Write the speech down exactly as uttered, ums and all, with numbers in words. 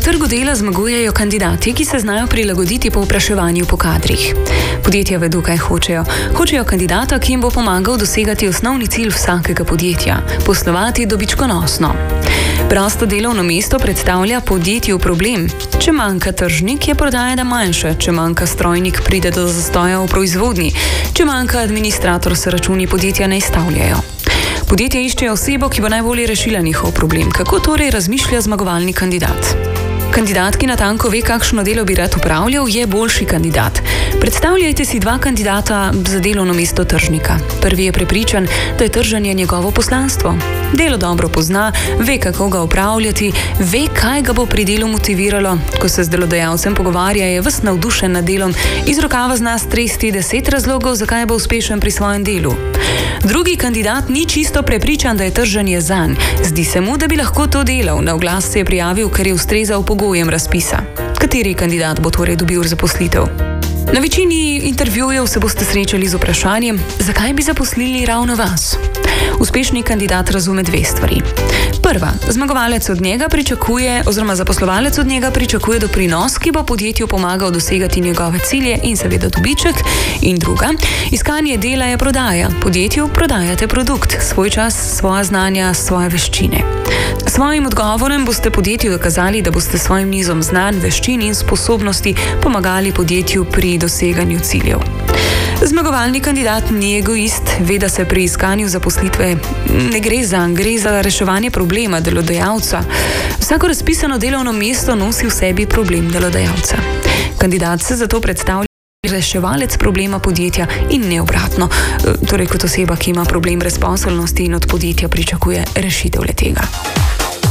trgu dela zmagujejo kandidati, ki se znajo prilagoditi povpraševanju po kadrih. Podjetja vedo, kaj hočejo. Hočejo kandidata, ki jim bo pomagal dosegati osnovni cilj vsakega podjetja – poslovati dobičkonosno. Prosto delovno mesto predstavlja podjetju problem. Če manjka tržnik, je prodaja manjša. Če manjka strojnik, pride do zastoja v proizvodnji. Če manjka administrator, se računi podjetja ne izstavljajo. Podjetja iščejo osebo, ki bo najbolje rešila njihov problem. Kako torej razmišlja zmagovalni kandidat? Kandidat, ki natanko ve, kakšno delo bi rad upravljal, je boljši kandidat. Predstavljajte si dva kandidata za delovno mesto tržnika. Prvi je prepričan, da je trženje njegovo poslanstvo. Delo dobro pozna, ve, kako ga upravljati, ve, kaj ga bo pri delu motiviralo. Ko se z delodajalcem pogovarja, je ves navdušen nad delom, iz rokava zna stresti deset razlogov, zakaj bo uspešen pri svojem delu. Drugi kandidat ni čisto prepričan, da je trženje zanj. Zdi se mu, da bi lahko to delal. Na oglas se je prijavil, ker je ustrezal pogojem razpisa. Kateri kandidat bo torej dobil zaposlitev? Na večini intervjujev se boste srečali z vprašanjem, zakaj bi zaposlili ravno vas? Uspešni kandidat razume dve stvari. Prva, zmagovalec od njega pričakuje, oziroma zaposlovalec od njega pričakuje doprinos, ki bo podjetju pomagal dosegati njegove cilje in seveda dobiček. In druga, iskanje dela je prodaja. Podjetju prodajate produkt, svoj čas, svoja znanja, svoje veščine. S svojim odgovorom boste podjetju dokazali, da boste svojim nizom znanj, veščin in sposobnosti pomagali podjetju pri doseganju ciljev. Zmagovalni kandidat ni egoist, ve, da se pri iskanju zaposlitve ne gre za, gre za reševanje problema delodajalca. Vsako razpisano delovno mesto nosi v sebi problem delodajalca. Kandidat se zato predstavlja reševalec problema podjetja in ne obratno, torej kot oseba, ki ima problem brezposelnosti in od podjetja pričakuje rešitev le tega.